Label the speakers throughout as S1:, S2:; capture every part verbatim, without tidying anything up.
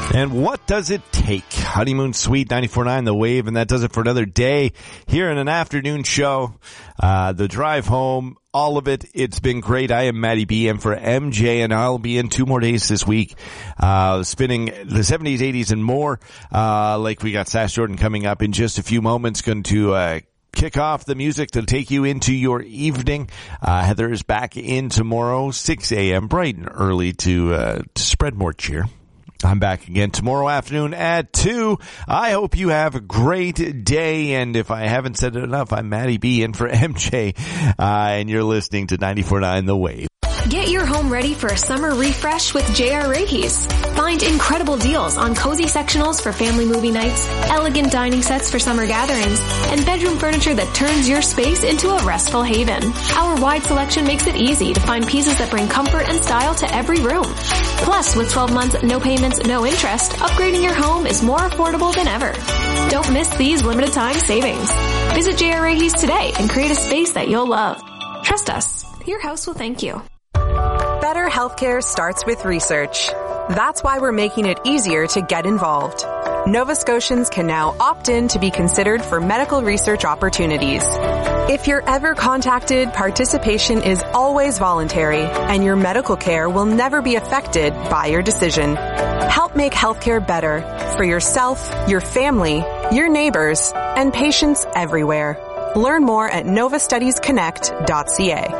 S1: And what does it take? Honeymoon Suite, ninety-four point nine The Wave, and that does it for another day here in an afternoon show. Uh, the drive home, all of it. It's been great. I am Matty B, and for M J, and I'll be in two more days this week, uh, spinning the seventies, eighties, and more. Uh, like we got Sash Jordan coming up in just a few moments, going to, uh, kick off the music to take you into your evening. Uh, Heather is back in tomorrow, six a.m., bright and early to, uh, to spread more cheer. I'm back again tomorrow afternoon at two. I hope you have a great day, and if I haven't said it enough, I'm Matty B in for M J, uh, and you're listening to ninety-four point nine The Wave.
S2: Get your home ready for a summer refresh with J R Reikis. Find incredible deals on cozy sectionals for family movie nights, elegant dining sets for summer gatherings, and bedroom furniture that turns your space into a restful haven. Our wide selection makes it easy to find pieces that bring comfort and style to every room. Plus, with twelve months, no payments, no interest, upgrading your home is more affordable than ever. Don't miss these limited time savings. Visit J R Reikis today and create a space that you'll love. Trust us, your house will thank you.
S3: Better healthcare starts with research. That's why we're making it easier to get involved. Nova Scotians can now opt in to be considered for medical research opportunities. If you're ever contacted, participation is always voluntary, and your medical care will never be affected by your decision. Help make healthcare better for yourself, your family, your neighbors, and patients everywhere. Learn more at nova studies connect dot c a.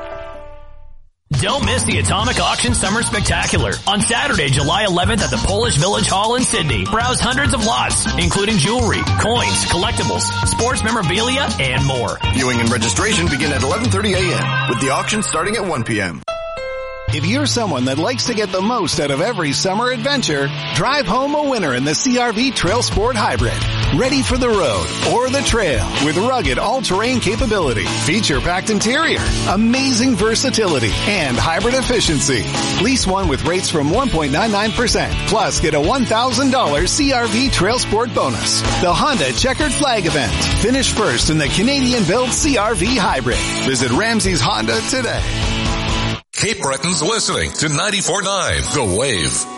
S4: Don't miss the Atomic Auction Summer Spectacular on Saturday, July eleventh at the Polish Village Hall in Sydney. Browse hundreds of lots, including jewelry, coins, collectibles, sports memorabilia, and more.
S5: Viewing and registration begin at eleven thirty a.m. with the auction starting at one p.m.
S6: If you're someone that likes to get the most out of every summer adventure, drive home a winner in the C R V Trail Sport Hybrid. Ready for the road or the trail with rugged all-terrain capability, feature-packed interior, amazing versatility, and hybrid efficiency. Lease one with rates from one point nine nine percent, plus get a one thousand dollars C R V Trail Sport bonus. The Honda Checkered Flag event. Finish first in the Canadian-built C R V Hybrid. Visit Ramsey's Honda today.
S7: Cape Breton's listening to ninety-four point nine The Wave.